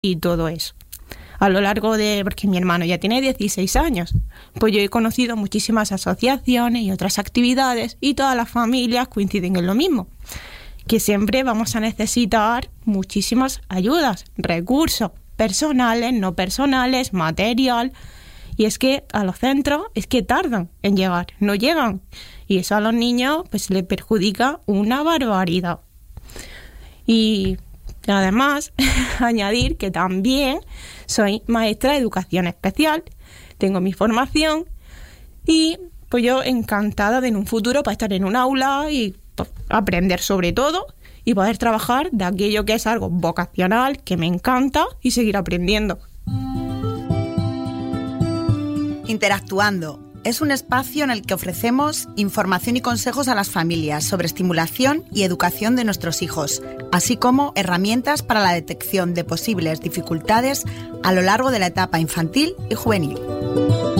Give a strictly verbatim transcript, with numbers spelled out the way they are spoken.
y todo eso. A lo largo de, porque mi hermano ya tiene dieciséis años, pues yo he conocido muchísimas asociaciones y otras actividades y todas las familias coinciden en lo mismo, que siempre vamos a necesitar muchísimas ayudas, recursos personales, no personales, material, y es que a los centros es que tardan en llegar, no llegan, y eso a los niños pues les perjudica una barbaridad. Y además, añadir que también soy maestra de educación especial, tengo mi formación y pues yo encantada de en un futuro para estar en un aula y pues, aprender sobre todo y poder trabajar de aquello que es algo vocacional, que me encanta y seguir aprendiendo. Interactuando es un espacio en el que ofrecemos información y consejos a las familias sobre estimulación y educación de nuestros hijos, así como herramientas para la detección de posibles dificultades a lo largo de la etapa infantil y juvenil.